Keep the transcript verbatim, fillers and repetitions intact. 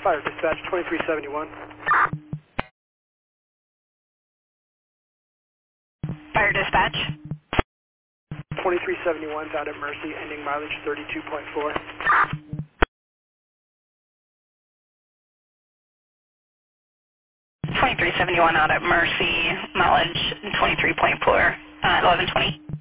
Fire dispatch twenty-three seventy-one. Fire dispatch. twenty-three seventy-one found at Mercy, ending mileage thirty-two point four. twenty-three seventy-one out at Mercy, mileage twenty-three point four, uh, eleven twenty.